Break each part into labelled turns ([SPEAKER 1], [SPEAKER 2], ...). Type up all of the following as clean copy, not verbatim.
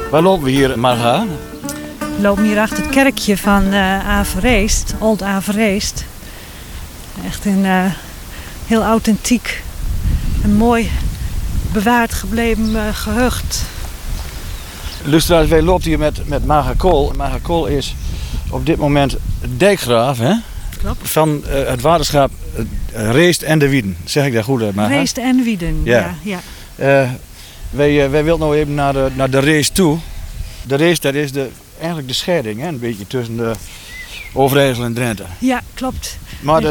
[SPEAKER 1] Waar lopen we hier, Marga?
[SPEAKER 2] We lopen hier achter het kerkje van Avereest, Old Avereest. Echt een heel authentiek en mooi bewaard gebleven gehucht.
[SPEAKER 1] Lustra's, wij lopen hier met Marga Kool. Marga Kool is op dit moment dijkgraaf, hè?
[SPEAKER 2] Klopt.
[SPEAKER 1] Van het waterschap Reest en de Wieden. Zeg ik dat goed, Marga?
[SPEAKER 2] Reest en Wieden, ja.
[SPEAKER 1] Wij willen nou even naar de Reest toe. De Reest, dat is eigenlijk de scheiding, hè? Een beetje tussen de Overijssel en Drenthe.
[SPEAKER 2] Ja, klopt.
[SPEAKER 1] Maar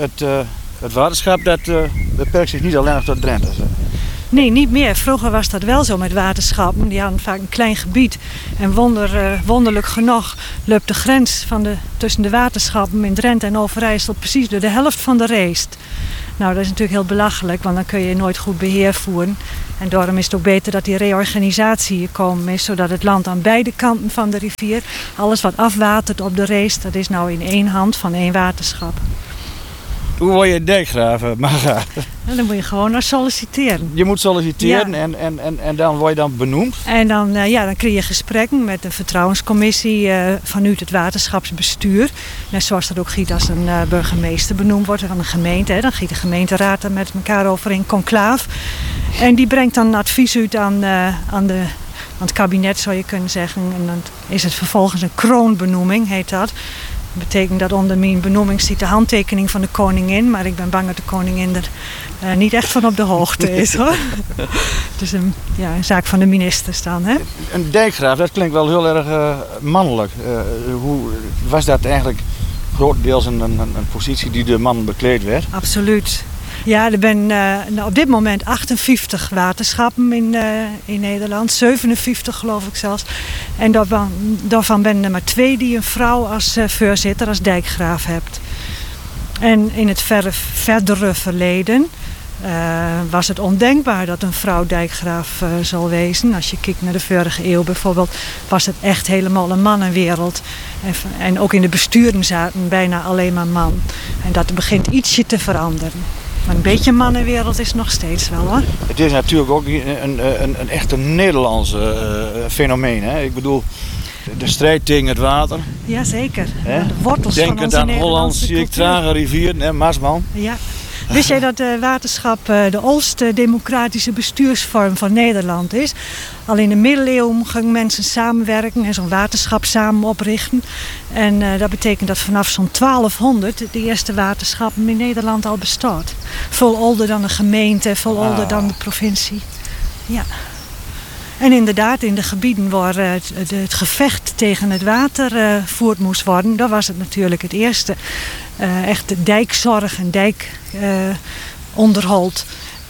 [SPEAKER 1] het waterschap dat beperkt zich niet alleen tot Drenthe.
[SPEAKER 2] Nee, niet meer. Vroeger was dat wel zo met waterschappen. Die hadden vaak een klein gebied. En wonderlijk genoeg loopt de grens tussen de waterschappen in Drenthe en Overijssel precies door de helft van de Reest. Nou, dat is natuurlijk heel belachelijk, want dan kun je nooit goed beheer voeren. En daarom is het ook beter dat die reorganisatie hier komen is, zodat het land aan beide kanten van de rivier, alles wat afwatert op de Reest, dat is nou in één hand van één waterschap.
[SPEAKER 1] Hoe word je dijkgraaf, Marga?
[SPEAKER 2] En dan moet je gewoon naar solliciteren.
[SPEAKER 1] Je moet solliciteren, ja. En dan word je dan benoemd?
[SPEAKER 2] En dan krijg je gesprekken met een vertrouwenscommissie vanuit het waterschapsbestuur. Net zoals dat ook giet als een burgemeester benoemd wordt van een gemeente. Hè. Dan giet de gemeenteraad er met elkaar over in conclaaf. En die brengt dan advies uit aan het kabinet, zou je kunnen zeggen. En dan is het vervolgens een kroonbenoeming, heet dat. Dat betekent dat onder mijn benoeming zit de handtekening van de koningin. Maar ik ben bang dat de koningin er niet echt van op de hoogte is, hoor. Dus een zaak van de ministers dan, hè.
[SPEAKER 1] Een dijkgraaf, dat klinkt wel heel erg mannelijk. Hoe was dat eigenlijk grotendeels een positie die de man bekleed werd?
[SPEAKER 2] Absoluut. Ja, er zijn op dit moment 58 waterschappen in Nederland. 57 geloof ik zelfs. En daarvan ben er maar 2 die een vrouw als voorzitter, als dijkgraaf hebt. En in het verdere verleden was het ondenkbaar dat een vrouw dijkgraaf zal wezen. Als je kijkt naar de vorige eeuw bijvoorbeeld, was het echt helemaal een mannenwereld. En ook in de besturen zaten bijna alleen maar man. En dat begint ietsje te veranderen. Maar een beetje mannenwereld is nog steeds wel, hoor.
[SPEAKER 1] Het is natuurlijk ook een echte Nederlandse fenomeen, hè? Ik bedoel, de strijd tegen het water.
[SPEAKER 2] Jazeker. De wortels van onze
[SPEAKER 1] Nederlandse
[SPEAKER 2] cultuur.
[SPEAKER 1] Holland, zie ik trage rivieren, hè, Maasman.
[SPEAKER 2] Ja. Wist jij dat waterschap de oudste democratische bestuursvorm van Nederland is? Al in de middeleeuwen gingen mensen samenwerken en zo'n waterschap samen oprichten. En dat betekent dat vanaf zo'n 1200 de eerste waterschappen in Nederland al bestaat. Veel ouder dan een gemeente, veel ouder dan de provincie. Ja. En inderdaad, in de gebieden waar het gevecht tegen het water voerd moest worden, daar was het natuurlijk het eerste. Echt de dijkzorg en dijkonderhoud.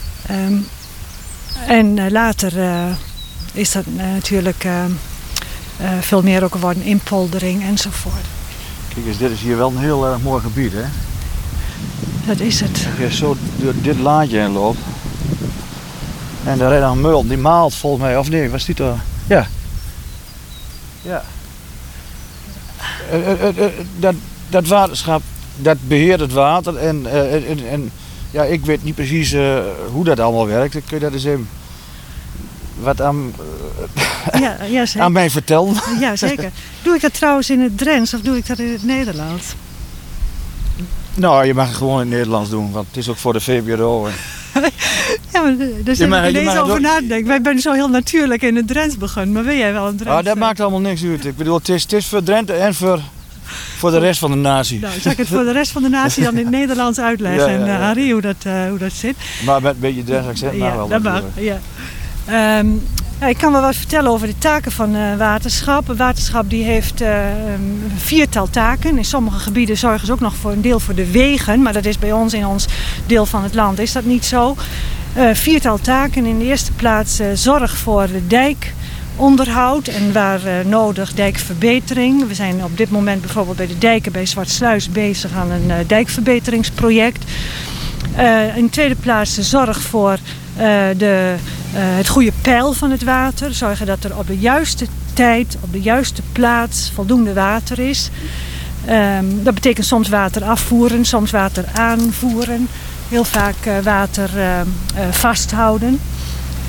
[SPEAKER 2] En later is dat natuurlijk veel meer ook geworden, inpoldering enzovoort.
[SPEAKER 1] Kijk eens, dit is hier wel een heel erg mooi gebied, hè?
[SPEAKER 2] Dat is het.
[SPEAKER 1] Als je zo door dit laadje heen loopt. En daar rijdt een meul, die maalt volgens mij, of nee, was die toch? Ja. Ja. Dat waterschap, dat beheert het water en ik weet niet precies hoe dat allemaal werkt. Kun je dat eens even wat aan mij vertellen?
[SPEAKER 2] Ja, zeker. Doe ik dat trouwens in het Drents of doe ik dat in het Nederlands?
[SPEAKER 1] Nou, je mag het gewoon in het Nederlands doen, want het is ook voor de VPRO.
[SPEAKER 2] Ja, maar dus ik ineens over nadenken. Wij zijn zo heel natuurlijk in het Drents begonnen, maar ben jij wel een Drents?
[SPEAKER 1] Dat maakt allemaal niks uit. Ik bedoel, het is voor Drenthe en voor de rest van de natie.
[SPEAKER 2] Nou, zal ik het voor de rest van de natie dan in het Nederlands uitleggen, en Harry, hoe dat zit?
[SPEAKER 1] Maar met een beetje Drents accent, nou wel.
[SPEAKER 2] Dat mag, ja. Ik kan wel wat vertellen over de taken van waterschap. Een waterschap die heeft een 4-tal taken. In sommige gebieden zorgen ze ook nog voor een deel voor de wegen. Maar dat is bij ons in ons deel van het land is dat niet zo. 4-tal taken. In de eerste plaats zorg voor de dijkonderhoud en waar nodig dijkverbetering. We zijn op dit moment bijvoorbeeld bij de dijken bij Zwartsluis bezig aan een dijkverbeteringsproject. In de tweede plaats de zorg voor het goede peil van het water. Zorgen dat er op de juiste tijd, op de juiste plaats voldoende water is. Dat betekent soms water afvoeren, soms water aanvoeren. Heel vaak water vasthouden.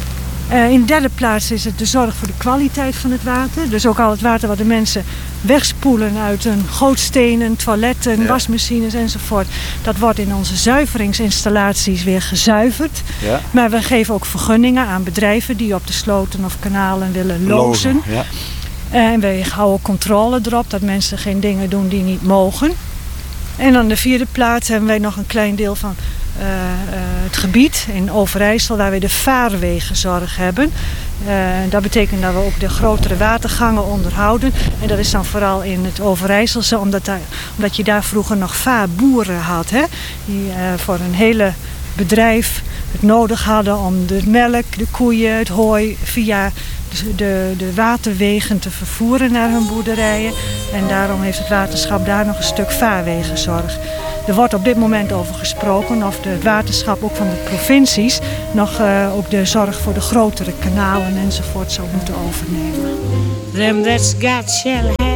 [SPEAKER 2] In de derde plaats is het de zorg voor de kwaliteit van het water. Dus ook al het water wat de mensen wegspoelen uit hun gootstenen, toiletten, wasmachines enzovoort. Dat wordt in onze zuiveringsinstallaties weer gezuiverd. Ja. Maar we geven ook vergunningen aan bedrijven die op de sloten of kanalen willen lozen. Ja. En wij houden controle erop dat mensen geen dingen doen die niet mogen. En aan de vierde plaats hebben wij nog een klein deel van het gebied in Overijssel waar we de vaarwegenzorg hebben. Dat betekent dat we ook de grotere watergangen onderhouden. En dat is dan vooral in het Overijsselse, omdat je daar vroeger nog vaarboeren had. Hè? Die voor een hele bedrijf het nodig hadden om de melk, de koeien, het hooi via de waterwegen te vervoeren naar hun boerderijen. En daarom heeft het waterschap daar nog een stuk vaarwegenzorg. Er wordt op dit moment over gesproken of het waterschap ook van de provincies nog ook de zorg voor de grotere kanalen enzovoort zou moeten overnemen.
[SPEAKER 3] Them that's got shall have.